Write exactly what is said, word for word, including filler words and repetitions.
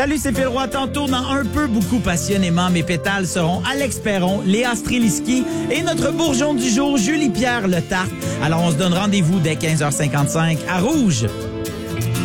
Salut, c'est Phil Roy. Tantôt, dans Un peu, beaucoup passionnément, mes pétales seront Alex Perron, Léa Streliski et notre bourgeon du jour, Julie-Pierre Le Tarte. Alors, on se donne rendez-vous dès quinze heures cinquante-cinq à Rouge.